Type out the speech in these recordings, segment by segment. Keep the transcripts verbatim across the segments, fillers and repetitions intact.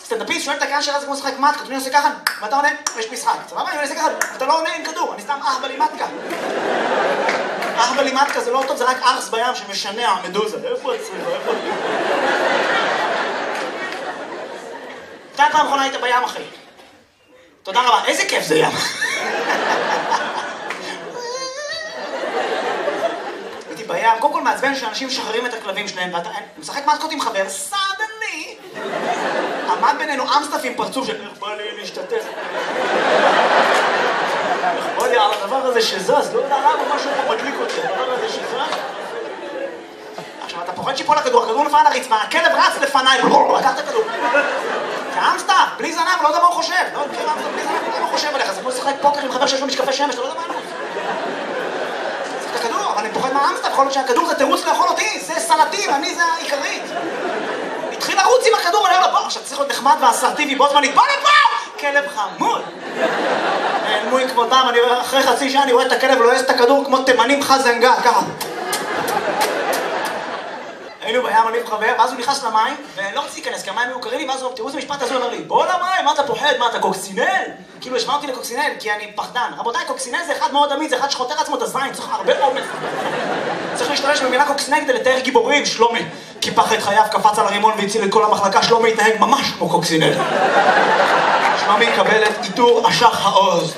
סטנדאפיסט שואל את הקהל שאלה, זה כמו לשחק מתקה, אני עושה ככה, ואתה עונה, יש משחק. סבבה, אני עושה ככה, אתה לא עונה עם כדור, אני סתם אח בלימטקה. אח בלימטקה זה לא טוב, זה רק ארס בים שמשנע, מדוזה. איפה הצריכה, איפה... אתה פעם אחרונה היית בים, אחי. תודה רבה, איזה כיף זה ים. הייתי בים, קודם כל מעצבן שאנשים משחררים את הכלבים שלהם, ואתה משחק מתקות עם חבר, סדני. עמד בינינו אמסטף עם פרצוף של איך בא לי להשתתף. איך בא לי על הדבר הזה שזז, לא יודע למה משהו פה מדליק אותי, הדבר הזה שזז. עכשיו אתה פוחד שיפול לכדור, הכדור נפל על הרצפה, הכלב רץ לפניי, לקח את הכדור. זה אמסטף, בלי זנב, לא יודע מה הוא חושב. לא, מכיר אמסטף, בלי זנב, לא יודע מה הוא חושב עליך. זה כמו לשחק פוקר עם חבר שיש לו משקפי שמש, לא יודע מה הוא. זה את הכדור, אבל אני פוחד מהאמסטף, יכול להיות שהכדור זה תירוץ לאכול אותי, זה סלטים, אני זה העיקרית. התחיל לרוץ עם הכדור, אני אומר לו, בוא, עכשיו צריך להיות נחמד ואסרטיבי, בו זמנית, בוא לפה! כלב חמוד! נעלמו עם כבודם, אני רואה, אחרי חצי שעה אני רואה את הכלב לועס את הכדור כמו תימנים חזנגה, ככה. היינו בים, אני וחבר, ואז הוא נכנס למים, ולא רציתי להיכנס, כי המים היו קרים לי, ואז הוא, תראו איזה משפט הזה, הוא אומר לי, בוא למים, מה אתה פוחד, מה אתה קוקסינל? כאילו השמע אותי לקוקסינל, כי אני פחדן. רבותיי, קוקסינל זה אחד מאוד עמיד, זה אחד שחותר עצמו את הזין, צריך הרבה אומץ. צריך להשתמש במילה קוקסינל כדי לתאר גיבורים, שלומי. קיפח את חייו, קפץ על הרימון והציל את כל המחלקה, שלומי התנהג ממש כמו קוקסינל. שלומי יקבל את עיטור אשח העוז.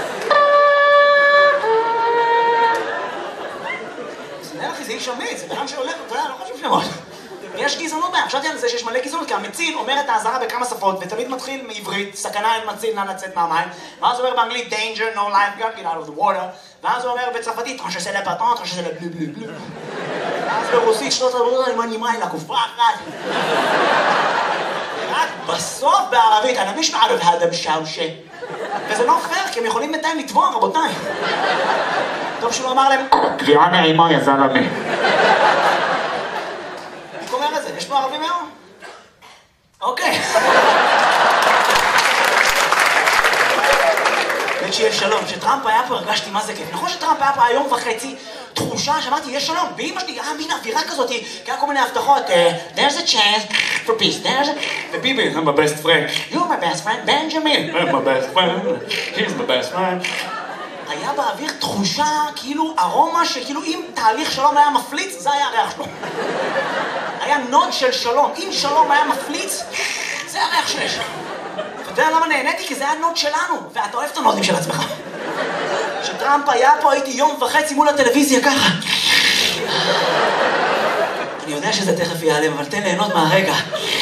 קוקסינל, אחי, זה איש אמיץ, זה בן שהולך, אתה יודע, לא חשוב שמות. יש גזענות בהם, חשבתי על זה שיש מלא גזענות, כי המציל אומר את האזהרה בכמה שפות, ותמיד מתחיל מעברית, סכנה אין מציל, נא לצאת מהמים, ואז הוא אומר באנגלית, danger, no life, get out of the water, ואז הוא אומר בצרפתית, טרנש עושה לפטנט, טרנש עושה לבלו בלו בלו. ואז ברוסית, שלוש עבודות, אני מנימה אלה, כופרה אחת. רק בסוף בערבית, אני מיש מערב האדם שאושה. וזה לא פייר, כי הם יכולים בינתיים לתבוע, רבותיי. טוב שהוא אמר להם, קריאה נעימה, יא זלמה. אומר את זה, יש פה ערבים היום? אוקיי. וכשיש שלום, כשטראמפ היה פה הרגשתי מה זה כיף. נכון שטראמפ היה פה היום וחצי, תחושה שאמרתי, יש שלום. ואמא שלי, אה, מין אווירה כזאת, כי היה כל מיני הבטחות, there's a chance for peace, there's a... וביבי, I'm my best friend. You're my best friend, Benjamin. I'm my best friend, he's my best friend. היה באוויר תחושה, כאילו, ארומה שכאילו אם תהליך שלום היה מפליץ, זה היה הריח שלו. היה נוד של שלום. אם שלום היה מפליץ, זה הריח שיש. אתה יודע למה נהניתי? כי זה היה נוד שלנו, ואתה אוהב את הנודים של עצמך. כשטראמפ היה פה, הייתי יום וחצי מול הטלוויזיה ככה. אני יודע שזה תכף ייעלם, אבל תן ליהנות מהרגע.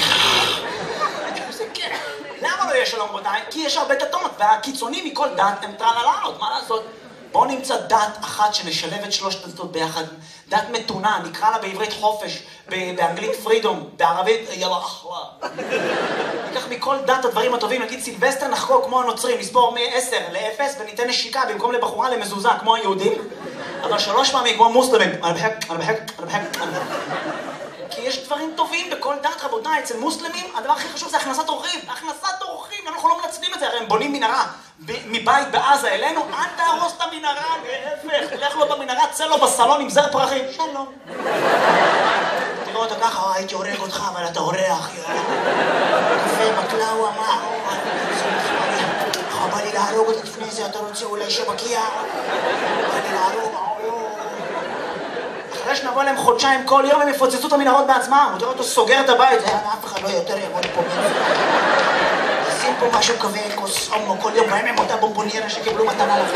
למה לא יש שלום בוודאי? כי יש הרבה דתות, והקיצונים מכל דת הם טרללות, מה לעשות? בואו נמצא דת אחת שנשלב את שלושת הדתות ביחד. דת מתונה, נקרא לה בעברית חופש, באנגלית פרידום, בערבית יאללה אחווה. ניקח מכל דת הדברים הטובים, נגיד סילבסטר נחגוג כמו הנוצרים, נסבור מ-עשר ל-אפס וניתן נשיקה במקום לבחורה למזוזה כמו היהודים, אבל שלוש פעמים כמו מוסלמים. אני בחק, אני בחק, אני בחק, אני בחק. כי יש דברים טובים בכל דת, רבותיי. אצל מוסלמים הדבר הכי חשוב זה הכנסת אורחים. הכנסת אורחים, אנחנו לא מנצלים את זה, הרי הם בונים מנהרה מבית בעזה אלינו, אל תהרוס את המנהרה, להפך, לך לו במנהרה, צא לו בסלון עם זר פרחים, שלום. תראו אותו ככה, הייתי הורג אותך, אבל אתה אורח, קפה בקלאווה, מה? בא לי להרוג אותה לפני זה, אתה רוצה אולי שבקיע? בא לי להרוג, אחרי שנבוא להם חודשיים כל יום הם יפוצצו את המנהרות בעצמם. הוא תראה אותו סוגר את הבית, אף אחד לא יותר יעמוד פה. שים פה משהו כזה, כוס הומו כל יום, בהם הם אותה בומבוניירה שקיבלו מתנה לך.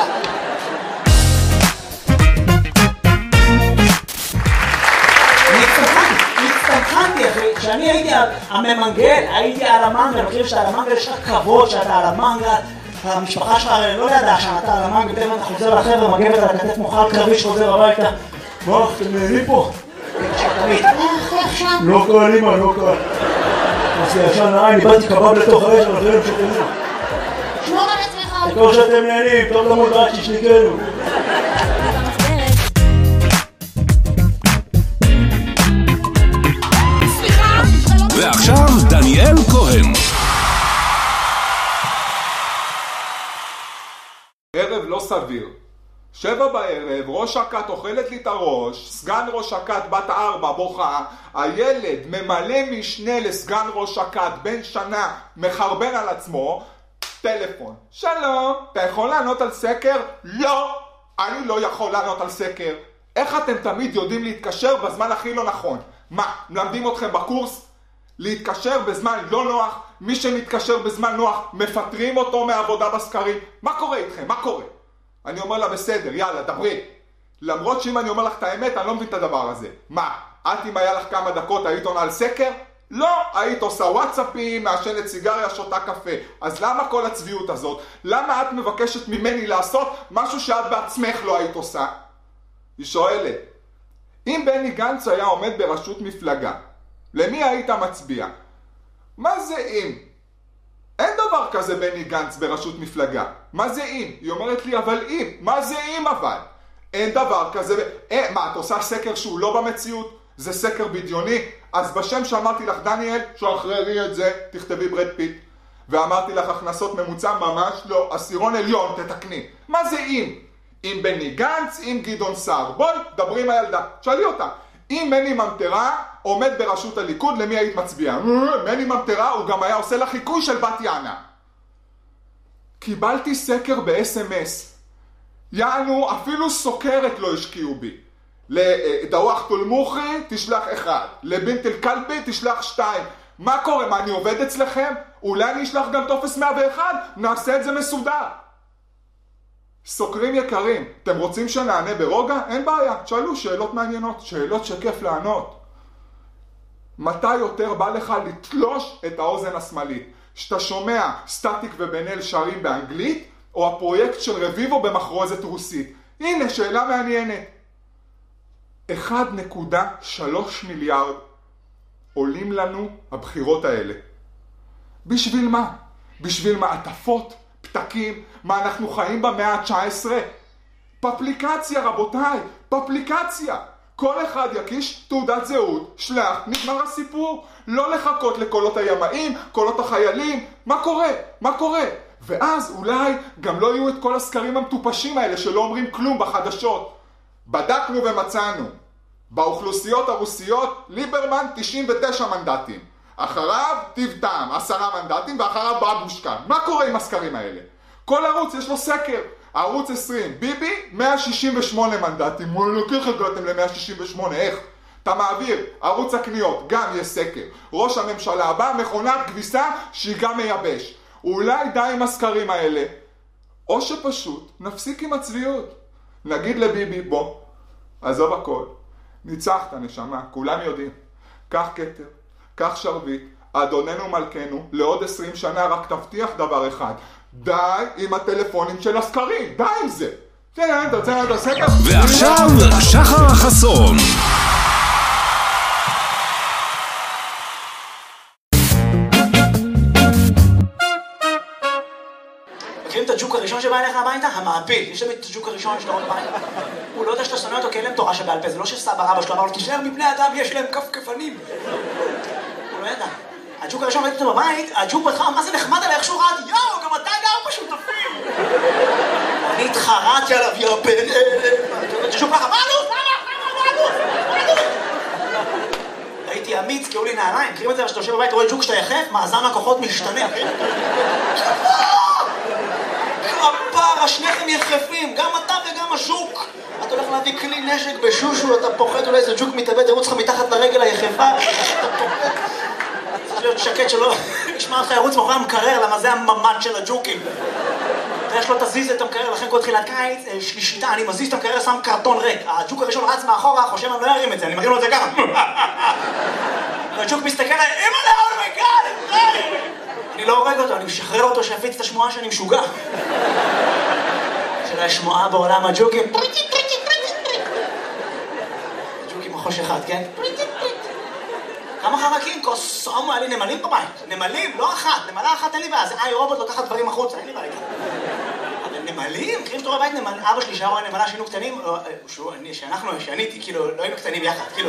הצטמחנתי אחי, כשאני הייתי הממנגל, הייתי על המנגל, אני חושב שאתה על המנגל, יש לך כבוד שאתה על המנגל, המשפחה שלך לא ידעה שאתה על המנגל, תכף אתה חוזר לחבר'ה, מגבת על הכתף מוחל קרבי שחוזר הביתה. מה, אתם נהנים פה? לא קל, אמא, לא קל. עושה ישן העין, איבדתי קבב לתוך האש, אבל אחרים שתהנו. שמור על עצמך. תקור שאתם נהנים, טוב למות רק ששניקנו. ועכשיו דניאל כהן. ערב לא סביר. שבע בערב, ראש הכת אוכלת לי את הראש, סגן ראש הכת בת ארבע בוכה, הילד ממלא משנה לסגן ראש הכת בן שנה מחרבן על עצמו, טלפון. שלום, אתה יכול לענות על סקר? לא, אני לא יכול לענות על סקר. איך אתם תמיד יודעים להתקשר בזמן הכי לא נכון? מה, מלמדים אתכם בקורס? להתקשר בזמן לא נוח, מי שמתקשר בזמן נוח מפטרים אותו מעבודה בסקרים. מה קורה איתכם? מה קורה? אני אומר לה בסדר, יאללה, דברי. למרות שאם אני אומר לך את האמת, אני לא מבין את הדבר הזה. מה, את אם היה לך כמה דקות היית עונה על סקר? לא, היית עושה וואטסאפים, מעשנת סיגריה, שותה קפה. אז למה כל הצביעות הזאת? למה את מבקשת ממני לעשות משהו שאת בעצמך לא היית עושה? היא שואלת, אם בני גנץ היה עומד בראשות מפלגה, למי היית מצביע? מה זה אם? אין דבר כזה בני גנץ בראשות מפלגה. מה זה אם? היא אומרת לי, אבל אם. מה זה אם אבל? אין דבר כזה. אה, מה, את עושה סקר שהוא לא במציאות? זה סקר בדיוני? אז בשם שאמרתי לך, דניאל, שחררי את זה, תכתבי ברד פיט. ואמרתי לך, הכנסות ממוצע ממש לא. עשירון עליון, תתקני. מה זה אם? אם בני גנץ, אם גדעון סער. בואי, דברי עם הילדה. שאלי אותה. אם מני ממטרה עומד בראשות הליכוד, למי היית מצביעה? מני ממטרה הוא גם היה עושה לה חיקוי של בת יענה. קיבלתי סקר ב-אס אם אס. יענו, אפילו סוקרת לא השקיעו בי. לדווח תולמוכי תשלח אחד, לבינט אל קלבי תשלח שתיים. מה קורה? מה, אני עובד אצלכם? אולי אני אשלח גם טופס מאה ואחת? נעשה את זה מסודר. סוקרים יקרים, אתם רוצים שנענה ברוגע? אין בעיה, תשאלו שאלות מעניינות, שאלות שכיף לענות. מתי יותר בא לך לתלוש את האוזן השמאלית? שאתה שומע סטטיק ובן אל שרים באנגלית, או הפרויקט של רביבו במחרוזת רוסית? הנה, שאלה מעניינת. אחד נקודה שלוש מיליארד עולים לנו הבחירות האלה. בשביל מה? בשביל מעטפות? פתקים? מה, אנחנו חיים במאה ה-תשע עשרה? פפליקציה, רבותיי, פפליקציה. כל אחד יקיש תעודת זהות, שלח, נגמר הסיפור. לא לחכות לקולות הימאים, קולות החיילים. מה קורה? מה קורה? ואז אולי גם לא יהיו את כל הסקרים המטופשים האלה שלא אומרים כלום בחדשות. בדקנו ומצאנו. באוכלוסיות הרוסיות, ליברמן תשעים ותשע מנדטים. אחריו טיב טעם, עשרה מנדטים, ואחריו בבושקה. מה קורה עם הסקרים האלה? כל ערוץ יש לו סקר. ערוץ עשרים, ביבי, מאה שישים ושמונה מנדטים. מה לוקח הגעתם ל-מאה שישים ושמונה? איך? אתה מעביר, ערוץ הקניות, גם יש סקר. ראש הממשלה הבא, מכונת כביסה שהיא גם מייבש. אולי די עם הסקרים האלה. או שפשוט נפסיק עם הצביעות. נגיד לביבי, בוא, עזוב הכל. ניצחת נשמה, כולם יודעים. קח כתר, קח שרביט, אדוננו מלכנו, לעוד עשרים שנה רק תבטיח דבר אחד. די עם הטלפונים של הסקרים, די עם זה. כן, אתה רוצה לענות על סקר? ועכשיו שחר חסון. מכירים את הג'וק הראשון שבא אליך הביתה? המעפיל. יש להם את הג'וק הראשון שלו בבית. הוא לא יודע שאתה שונא אותו כי אין להם תורה שבעל פה. זה לא שסבא רבא שלו אמר לו, תישאר מבני אדם, יש להם כפכפנים. הוא לא ידע. הג'וק הראשון ראיתי אותו בבית, הג'וק בהתחלה, מה זה נחמד עליי, איך שהוא רעד, יאו, גם אתה גר בשותפים. אני התחרתי עליו, יא בן אלה. הג'וק ככה, מה עלו? מה עלו? מה עלו? הייתי אמיץ, קראו לי נעליים. מכירים את זה, שאתה יושב בבית, רואה ג'וק שאתה יחף, מאזן הכוחות משתנה. הפרה, שניכם יחפים, גם אתה וגם הז'וק. אתה הולך להביא כלי נשק בשושו, אתה פוחד, אולי איזה ג'וק מתאבד, ירוץ לך מתחת לרגל היחפה. אתה פוחד. צריך להיות שקט שלא ישמע אותך ירוץ מאחורי המקרר, למה זה הממד של הג'וקים. ויש לו תזיז את המקרר, לכן כל תחילת קיץ, שלישיתה, אני מזיז את המקרר, שם קרטון ריק. הג'וק הראשון רץ מאחורה, חושב אני לא ארים את זה, אני מרים לו את זה ככה. והג'וק מסתכל עליי, אמא לה, אומייגאד, אני לא הורג אותו, אני משחרר אותו שיפיץ את השמועה שאני משוגע. של השמועה בעולם הג'וקים. ג'וקים מחוש אחד, כן? כמה חרקים? קוסומו, היה לי נמלים בבית. נמלים, לא אחת. נמלה אחת אין לי בעיה. זה איי רובוט לוקחת דברים החוצה, אין לי בעיה. אבל נמלים? מכירים שאתה רואה בית נמל? אבא שלי שהיה רואה נמלה שהיינו קטנים, שאנחנו, שאני הייתי, כאילו, לא היינו קטנים יחד, כאילו.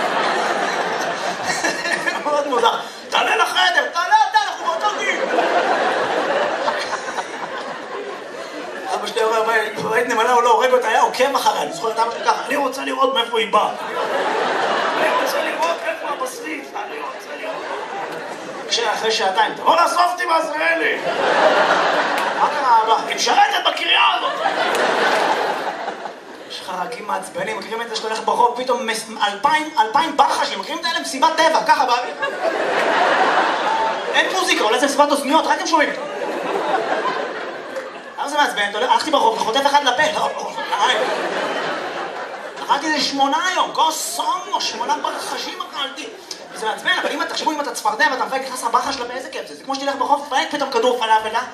מאוד מוזר. תעלה לחדר, תעלה אתה, אנחנו באותו גיל. אבא שלי אומר, כרית נמלה הוא לא הורג אותה, היה עוקב אחריה, אני זוכר את אבא שלי ככה, אני רוצה לראות מאיפה היא באה. אני רוצה לראות איפה הבשריף, אני רוצה לראות. כשאחרי שעתיים, תבוא לאסוף אותי בעזריאלי. מה קרה אבא? היא משרתת בקריה הזאת. יש לך רקים מעצבנים, מכירים את זה שאתה הולך ברחוב, פתאום אלפיים, אלפיים ברחשים, מכירים את האלה? מסיבת טבע, ככה באוויר. אין מוזיקה, אולי זה מסיבת אוזניות, רק הם שומעים. למה זה מעצבן? הלכתי ברחוב וחוטף אחד לפה. אכלתי איזה שמונה היום, גוסומו, שמונה ברחשים אכלתי. זה מעצבן, אבל אם תחשבו אם אתה צפרדע ואתה מפייק נכנס לברחה שלה באיזה כיף זה. זה כמו שתלך ברחוב, פייק פתאום כדור פלאפל, אה?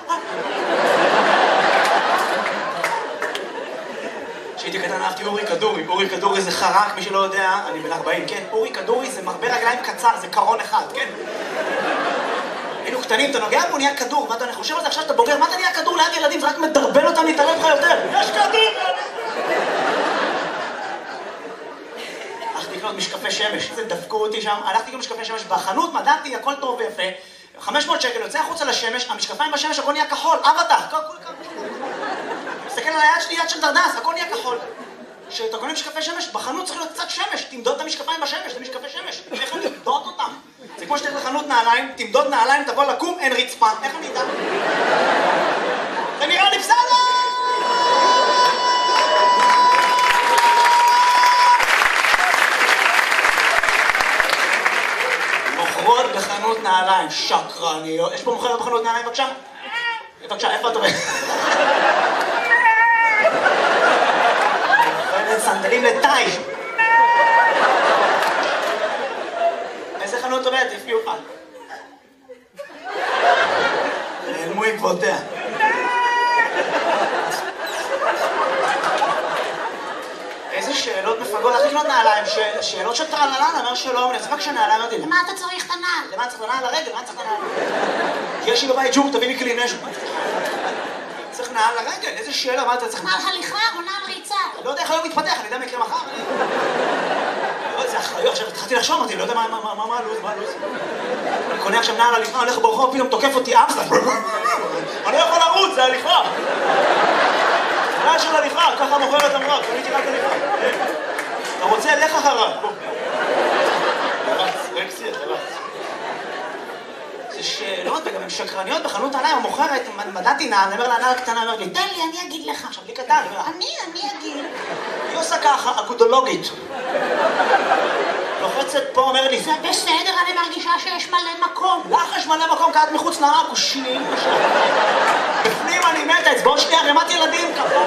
כשהייתי קטן אהבתי אורי כדורי. אורי כדורי זה חרק, מי שלא יודע, אני בן ארבעים, כן? אורי כדורי זה מרבה רגליים קצר, זה קרון אחד, כן? היינו קטנים, אתה נוגע בו, נהיה כדור, מה אתה חושב על זה עכשיו שאתה בוגר? מה אתה נהיה כדור ליד ילדים? זה רק מדרבל אותם להתערב לך יותר. יש כדור! הלכתי לקנות משקפי שמש, זה דפקו אותי שם, הלכתי לקנות משקפי שמש בחנות, מדעתי, הכל טוב ויפה, חמש מאות שקל, יוצא החוצה לשמש, המשקפיים בשמש, הכל נהיה כחול, אבטח, הכל כחול. מסתכל על היד שלי, יד של דרדס, הכל נהיה כחול. כשאתה קונה משקפי שמש, בחנות צריך להיות קצת שמש, תמדוד את המשקפיים בשמש, את המשקפי שמש, איך אני אמדוד אותם? זה כמו שתלך לחנות נעליים, תמדוד נעליים, תבוא לקום, אין רצפה, איך אני אדע? זה נראה לי בסדר! מוכרות בחנות נעליים, שקרניות. יש פה מוכרת בחנות נעליים, בבקשה? בבקשה, איפה את עובדת? מוכרת סנדלים לטאי. איזה חנות עובדת? הפגיעו אחד. נעלמו עקבותיה. איזה שאלות מפגרות, איך לקנות נעליים? שאלות של טרללן, אומר שלום, נצחק שנעליים, אמרתי, למה אתה צריך את הנעל? למה צריך את הנעל לרגל? למה צריך את הנעל? יש לי בבית ג'וק, תביא לי כלי נשק. צריך נעל לרגל, איזה שאלה, מה אתה צריך? נעל הליכה או נעל ריצה? לא יודע איך היום מתפתח, אני יודע מה יקרה מחר. זה אחריות, עכשיו התחלתי לחשוב, אמרתי, לא יודע מה הלו"ז, מה הלו"ז. אני קונה עכשיו נעל הליכה, הולך ברחוב, פתאום תוקף אותי אבסה. אני לא יכול לרוץ, זה הליכה. נעל של הליכה, ככה מוכרת אמרה, קניתי רק הליכה. אתה רוצה, לך אחריו. רקסי, אתה רץ. זה שאלות, וגם הן שקרניות בחנות נעליים, המוכרת, מדעתי נעל, אני אומר לה, נעל קטנה, אומר לי, תן לי, אני אגיד לך. עכשיו, לי קטן, אני אומר, אני, אני אגיד. היא עושה ככה, אגודולוגית. לוחצת פה, אומר לי, זה בסדר, אני מרגישה שיש מלא מקום. לך יש מלא מקום, כי את מחוץ לעכושים. בפנים אני מתה, אצבעות שנייה, רמת ילדים, כפה.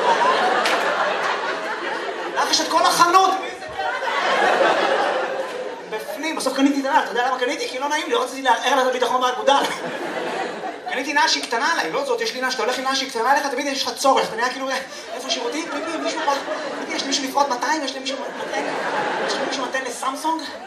לך יש את כל החנות. בפנים, בסוף קניתי את הנעל, אתה יודע למה קניתי? כי לא נעים לי, לא רציתי לערער לה את הביטחון באגודה. קניתי נעל שהיא קטנה עליי, לא זאת, יש לי נעל שאתה הולך עם נעל שהיא קטנה עליך, תמיד יש לך צורך, אתה נראה כאילו, איפה שירותים? מישהו, יש לי מישהו לפרוט מאתיים, יש לי מישהו מתן לסמסונג?